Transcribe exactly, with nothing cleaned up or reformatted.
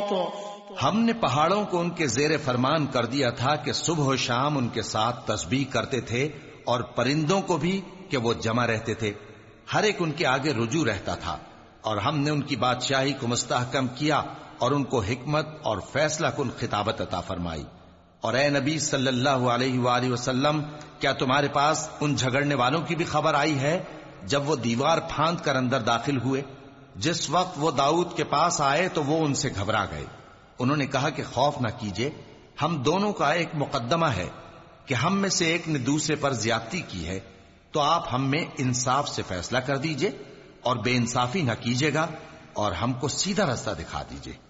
हमने पहाड़ों को उनके जेर फरमान कर दिया था कि सुबह शाम उनके साथ तस्बीह करते थे, और परिंदों को भी कि वो जमा रहते थे, हर एक उनके आगे रुजू रहता था। और हमने उनकी बादशाही को मुस्तहकम किया और उनको हिकमत और फैसला कुन खिताबत अता फरमाई। और ए नबी सल्लल्लाहु अलैहि वालैहि वसल्लम, क्या तुम्हारे पास उन झगड़ने वालों की भी खबर आई है जब वो दीवार फांद कर अंदर दाखिल हुए? जिस वक्त वो दाऊद के पास आए तो वो उनसे घबरा गए। उन्होंने कहा कि खौफ न कीजिए, हम दोनों का एक मुकद्दमा है कि हम में से एक ने दूसरे पर ज्यादती की है, तो आप हम में इंसाफ से फैसला कर दीजिए और बेइंसाफी न कीजिएगा और हमको सीधा रास्ता दिखा दीजिए।